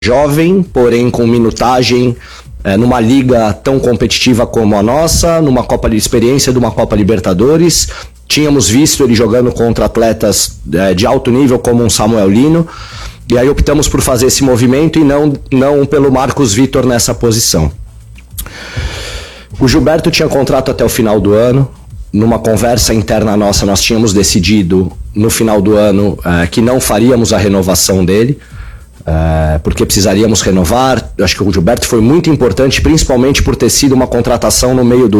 jovem, porém com minutagem numa liga tão competitiva como a nossa, numa Copa de experiência de uma Copa Libertadores. Tínhamos visto ele jogando contra atletas de alto nível como um Samuel Lino, e aí optamos por fazer esse movimento e não pelo Marcos Vitor nessa posição. O Gilberto tinha contrato até o final do ano. Numa conversa interna nossa, nós tínhamos decidido no final do ano que não faríamos a renovação dele, porque precisaríamos renovar. Acho que o Gilberto foi muito importante, principalmente por ter sido uma contratação no meio do